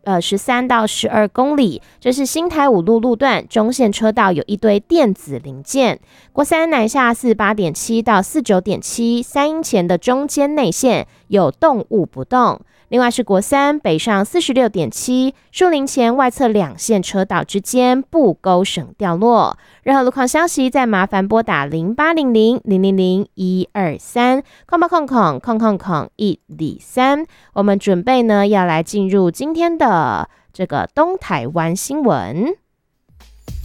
13到12公里，这是新台五路路段中线车道有一堆电子零件。国三南下48.7到49.7，三英前的中间内线有动物不动。另外是国三北上46.7，树林前外侧两线车道之间布沟省掉落。任何路况消息再麻烦拨打0800-000-123，空103。我们准备呢要来进入今天的这个东台湾新闻。